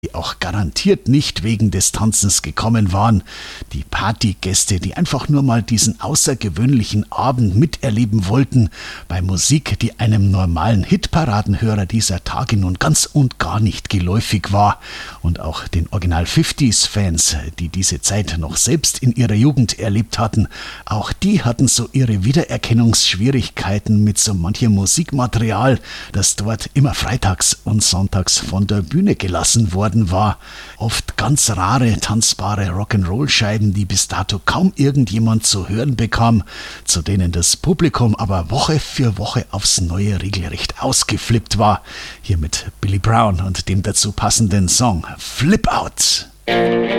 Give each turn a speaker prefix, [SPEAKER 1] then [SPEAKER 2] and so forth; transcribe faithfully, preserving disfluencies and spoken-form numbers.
[SPEAKER 1] die auch garantiert nicht wegen des Tanzens gekommen waren. Die Partygäste, die einfach nur mal diesen außergewöhnlichen Abend miterleben wollten, bei Musik, die einem normalen Hitparadenhörer dieser Tage nun ganz und gar nicht geläufig war. Und auch den Original fünfziger-Fans, die diese Zeit noch selbst in ihrer Jugend erlebt hatten, auch die hatten so ihre Wiedererkennungsschwierigkeiten mit so manchem Musikmaterial, das dort immer freitags und sonntags von der Bühne gelassen worden war. Oft ganz rare, tanzbare Rock'n'Roll-Scheiben, die bis dato kaum irgendjemand zu hören bekam, zu denen das Publikum aber Woche für Woche aufs Neue regelrecht ausgeflippt war. Hier mit Billy Brown und dem dazu passenden Song Flip Out.